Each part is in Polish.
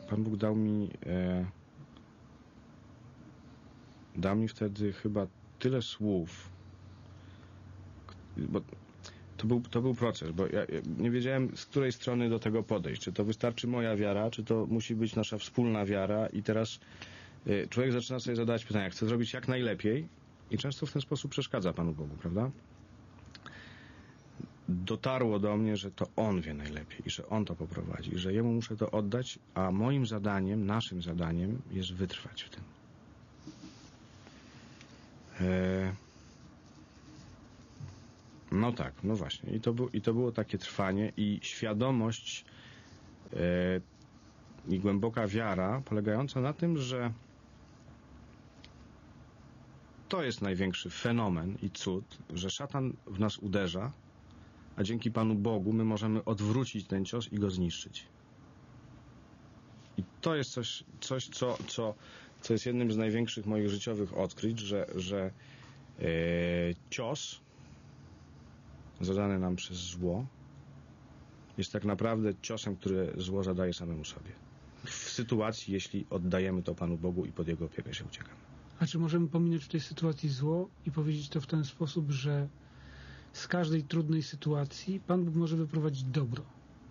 Pan Bóg dał mi wtedy chyba tyle słów, bo to był proces, bo ja nie wiedziałem, z której strony do tego podejść. Czy to wystarczy moja wiara, czy to musi być nasza wspólna wiara, i teraz człowiek zaczyna sobie zadawać pytania, chce zrobić jak najlepiej i często w ten sposób przeszkadza Panu Bogu, prawda? Dotarło do mnie, że to On wie najlepiej i że On to poprowadzi, że Jemu muszę to oddać, a moim zadaniem, naszym zadaniem jest wytrwać w tym. No tak, no właśnie. I to było takie trwanie i świadomość i głęboka wiara polegająca na tym, że to jest największy fenomen i cud, że szatan w nas uderza, a dzięki Panu Bogu my możemy odwrócić ten cios i go zniszczyć. I to jest coś co jest jednym z największych moich życiowych odkryć, że cios zadany nam przez zło jest tak naprawdę ciosem, który zło zadaje samemu sobie. W sytuacji, jeśli oddajemy to Panu Bogu i pod Jego opiekę się uciekamy. A czy możemy pominąć w tej sytuacji zło i powiedzieć to w ten sposób, że z każdej trudnej sytuacji Pan Bóg może wyprowadzić dobro?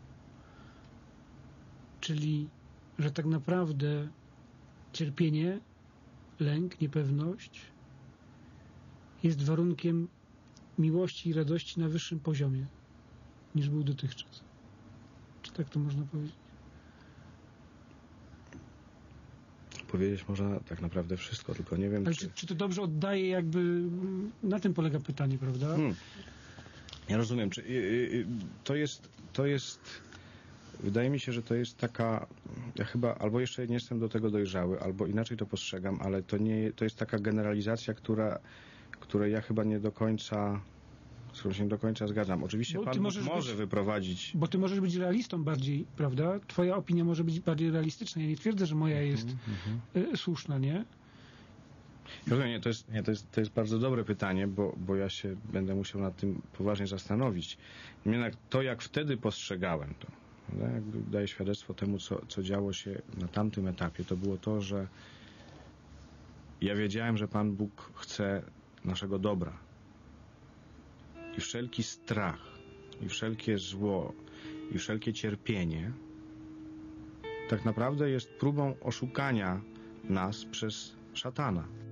Czyli, że tak naprawdę cierpienie, lęk, niepewność jest warunkiem miłości i radości na wyższym poziomie niż był dotychczas. Czy tak to można powiedzieć? Powiedzieć można tak naprawdę wszystko, tylko nie wiem, ale czy to dobrze oddaje, jakby na tym polega pytanie, prawda? Ja rozumiem. To jest wydaje mi się, że to jest taka, ja chyba albo jeszcze nie jestem do tego dojrzały, albo inaczej to postrzegam, ale to jest taka generalizacja, której ja chyba nie do końca, z którą się nie do końca zgadzam. Oczywiście Pan może wyprowadzić... Bo ty możesz być realistą bardziej, prawda? Twoja opinia może być bardziej realistyczna. Ja nie twierdzę, że moja jest słuszna, nie? Rozumiem, to jest bardzo dobre pytanie, bo ja się będę musiał nad tym poważnie zastanowić. Jednak to, jak wtedy postrzegałem to, prawda? Jakby daję świadectwo temu, co działo się na tamtym etapie, to było to, że ja wiedziałem, że Pan Bóg chce naszego dobra. I wszelki strach, i wszelkie zło, i wszelkie cierpienie tak naprawdę jest próbą oszukania nas przez szatana.